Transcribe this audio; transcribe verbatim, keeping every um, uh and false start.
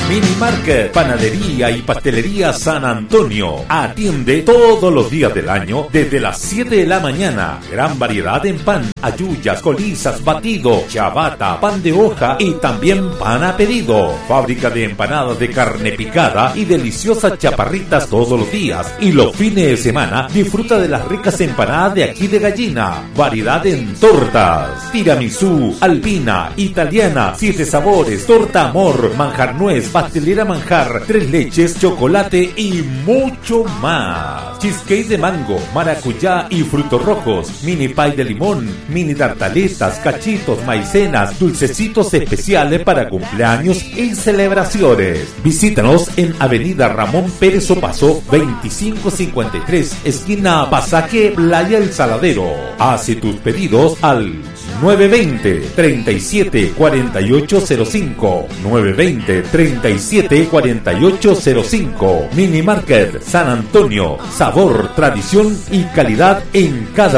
Mini Market, panadería y pastelería San Antonio. Atiende todos los días del año desde las siete de la mañana. Gran variedad en pan, halluyas, colizas, batido, ciabatta, pan de hoja y también pan a pedido. Fábrica de empanadas de carne picada y deliciosas chaparritas todos los días. Y los fines de semana disfruta de las ricas empanadas de ají de gallina. Variedad en tortas, tiramisú, alpina, italiana, siete sabores, torta amor, manjar nuez, pastelera manjar, tres leches, chocolate y mucho más. Cheesecake de mango, maracuyá y frutos rojos, mini pie de limón, mini tartaletas, cachitos, maicenas, dulcecitos especiales para cumpleaños y celebraciones. Visítanos en Avenida Ramón Pérez Opaso, veinticinco cincuenta y tres, esquina Pasaje Playa El Saladero. Hace tus pedidos al nueve dos cero, tres siete cuatro ocho cero cinco, nueve dos cero, tres siete cuatro ocho cero cinco. Mini Market San Antonio, sabor, tradición y calidad en cada